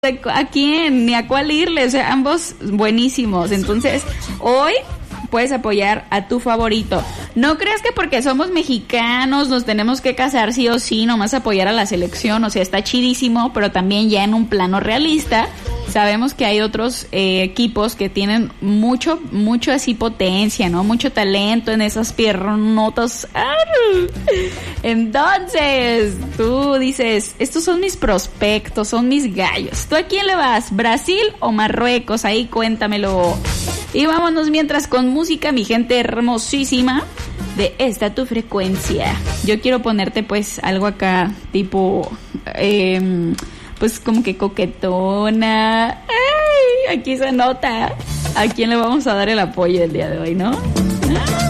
a quién ni a cuál irle, o sea, ambos buenísimos. Entonces, hoy puedes apoyar a tu favorito. No creas que porque somos mexicanos nos tenemos que casar sí o sí, nomás apoyar a la selección, o sea, está chidísimo, pero también ya en un plano realista, sabemos que hay otros equipos que tienen mucho así potencia, ¿no? Mucho talento en esas piernotas. Entonces, tú dices, estos son mis prospectos, son mis gallos. ¿Tú a quién le vas? ¿Brasil o Marruecos? Ahí cuéntamelo. Y vámonos mientras con música, mi gente hermosísima de esta tu frecuencia. Yo quiero ponerte pues algo acá, tipo, pues como que coquetona. ¡Ay! Aquí se nota a quién le vamos a dar el apoyo el día de hoy, ¿no?